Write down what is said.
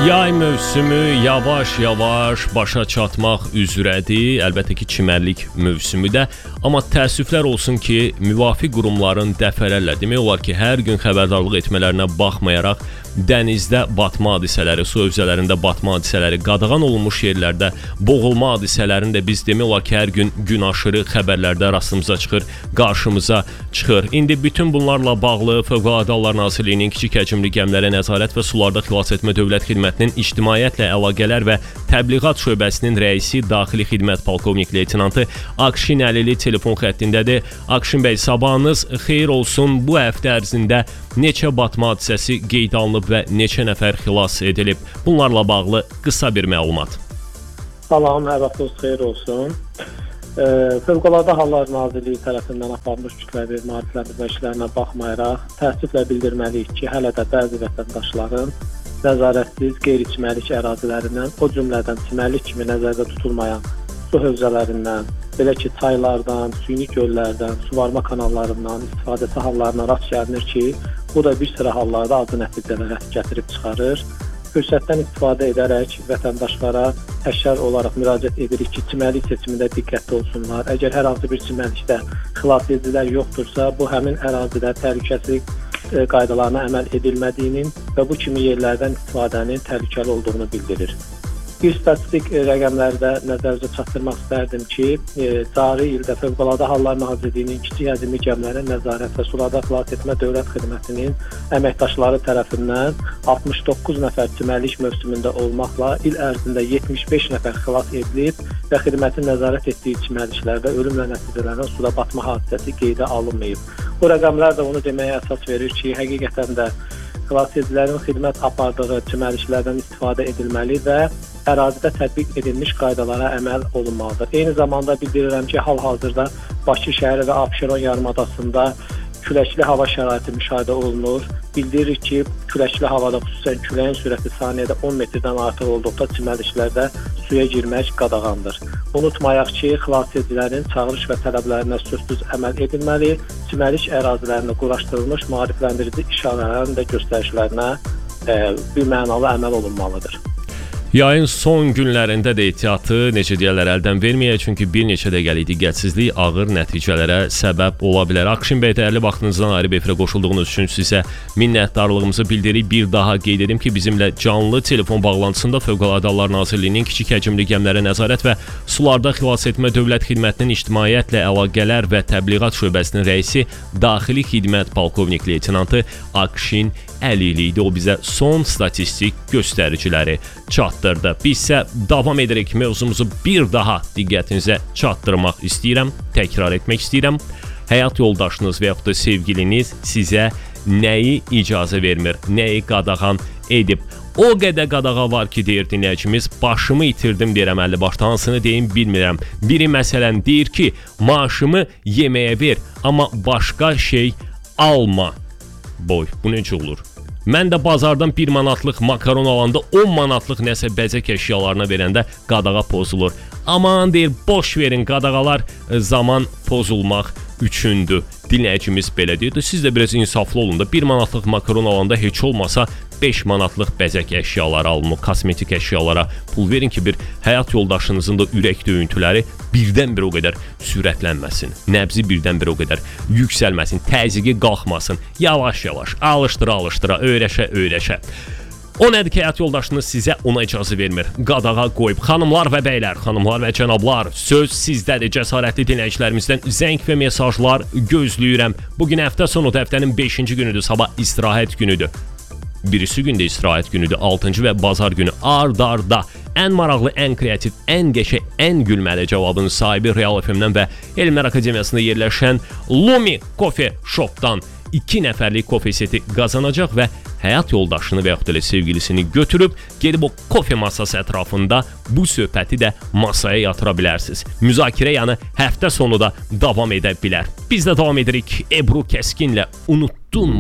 Yay mövsümü yavaş-yavaş başa çatmaq üzrədir. Əlbəttə ki, çimərlik mövsümü də. Amma təəssüflər olsun ki, müvafiq qurumların dəfələrlə demək olar ki, hər gün xəbərdarlıq etmələrinə baxmayaraq dənizdə batma hadisələri, su hövzələrində batma hadisələri, qadağan olunmuş yerlərdə boğulma hadisələrini də biz demək olar ki, hər gün gün aşırı xəbərlərdə rastımıza çıxır, qarşımıza çıxır. İndi bütün bunlarla bağlı Fövqəladə Hallar Nazirliyinin kiçik həcmli gəmilərə nəzarət və sularda xilas etmə dövlət xidmətinin ictimaiyyətlə əlaqələr və təbliğat şöbəsinin rəisi Daxili Xidmət Polkovnik Leytenantı Akşin Əlili telefon xəttindədir. Akşin bəy, sabahınız xeyir olsun. Bu həftə ərzində neçə batma hadisəsi qeydə alınıb və neçə nəfər xilas edilib? Bunlarla bağlı qısa bir məlumat. Salam, hər vaxtınız xeyir olsun. Fövqəladə Hallar Nazirliyi tərəfindən aparılmış kütləvi maarifləndirmə işlərinə baxmayaraq, təəssüflə bildirməliyik ki, hələ də bəzi vətəndaşların nəzarətsiz qeyri-çimərlik ərazilərindən, o cümlədən çimərlik kimi nəzərdə tutulmayan su hövzələrindən, belə ki, çaylardan, süni göllərdən, suvarma kanallarından istifadəsi hallarına rast gəlinir ki, bu da bir sıra hallarda acı nəticələrə gətirib çıxarır. Fürsətdən istifadə edərək vətəndaşlara təkrar olaraq müraciət edirik ki, çimərlik seçimində diqqətli olsunlar. Əgər hər hansı bir çimərlikdə xilas edicilər yoxdursa, bu həmin ərazidə təhlükəsizlik qaydalarına əməl edilmədiyinin və bu kimi yerlərdən istifadənin təhlükəli olduğunu bildirir. Bir statistik rəqəmləri də nəzərinizə çatdırmaq istərdim ki, cari ildə Fövqəladə Hallar Nazirliyinin kiçik həcmli gəmilərə nəzarət və sularda xilas etmə dövlət xidmətinin əməkdaşları tərəfindən 69 nəfər çimərlik mövsümündə olmaqla il ərzində 75 nəfər xilas edilib və xidmətin nəzarət etdiyi çimərliklərdə ölümlə nəticələnən suda batma hadisəsi qeydə alınmayıb. Bu rəqəmlər də onu deməyə əsas verir ki, həqiqətən də xilas edicilərin xidmət apardığı çimərliklərdən istifadə edilməli və ərazidə tətbiq edilmiş qaydalara əməl olunmalıdır. Eyni zamanda bildirirəm ki, hal-hazırda Bakı şəhəri və Abşeron yarımadasında küləkli hava şəraiti müşahidə olunur. Bildiririk ki, küləkli havada xüsusən küləyin sürəti saniyədə 10 metrdən artıq olduqda çimərliklərdə suya girmək qadağandır. Unutmayaq ki, xilas edicilərin çağırış və tələblərinə sözsüz əməl edilməli, çimərlik ərazilərində quraşdırılmış maarifləndirici işarələrin də göstərişlərinə bir mənalı əməl olunmalıdır. Yayın son günlərində də ehtiyatı necə deyərlər əldən verməyək, çünki bir neçə dəqiqəlik diqqətsizlik ağır nəticələrə səbəb ola bilər. Akşin bəy, dəyərli vaxtınızdan ayrı efirə qoşulduğunuz üçün sizə minnətdarlığımızı bildiririk. Bir daha qeyd edim ki, bizimlə canlı telefon bağlantısında Fövqəladə Hallar Nazirliyinin kiçik həcmli gəmilərə nəzarət və sularda xilas etmə dövlət xidmətinin ictimaiyyətlə əlaqələr və təbliğat şöbəsinin rəisi Daxili Xidmət Polkovnik Leytenantı Akşin Əlili idi. O bizə son statistik göstəriciləri çatdırdı. Biz isə davam edərək mövzumuzu bir daha diqqətinizə çatdırmaq istəyirəm, təkrar etmək istəyirəm. Həyat yoldaşınız və yaxud da sevgiliniz sizə nəyi icazə vermir, nəyi qadağan edib. O qədər qadağa var ki, deyir dinləyicimiz, başımı itirdim deyirəm 50 başda, hansını deyim bilmirəm. Biri məsələn deyir ki, maaşımı yeməyə ver, amma başqa şey alma. Boy, bu necə olur? Mən də bazardan 1 manatlıq makaron alanda 10 manatlıq nəsə bəzək əşyalarına verəndə qadağa pozulur. Aman deyir, boş verin, qadağalar zaman pozulmaq üçündür. Dinləyicimiz belə deyirdi. Siz də biraz insaflı olun da 1 manatlıq makaron alanda heç olmasa 5 manatlıq bəzək əşyaları alın, kosmetik əşyalara pul verin ki, bir həyat yoldaşınızın da ürək döyüntüləri birdən-bir o qədər sürətlənməsin. Nəbzi birdən-bir o qədər yüksəlməsin, təzyiqi qalxmasın. Yavaş-yavaş, alışdıra-alışdıra, öyrəşə-öyrəşə. O nədir ki, həyat yoldaşınız sizə ona icazə vermir, qadağa qoyub. Xanımlar və bəylər, xanımlar və cənablar, söz sizdədir. Cəsarətli dinləyicilərimizdən zəng və mesajlar gözləyirəm. Bugün həftə sonu, həftənin 5-ci günüdür, sabah istirahət günüdür. Birisi gündə istirahət günüdür, 6-cı və bazar günü ard-arda ən maraqlı, ən kreativ, ən qəşəng, ən gülməli cavabın sahibi Real FM-dən və Elmlər Akademiyasında yerləşən Lumi Coffee Shop-dan 2 nəfərlik kofe seti qazanacaq və həyat yoldaşını və yaxud da sevgilisini götürüb gedib o kofe masası ətrafında bu söhbəti də masaya yatıra bilərsiniz. Müzakirə yanı həftə sonu da davam edə bilər. Biz də davam edirik Ebru Kəskinlə Unuttun mu?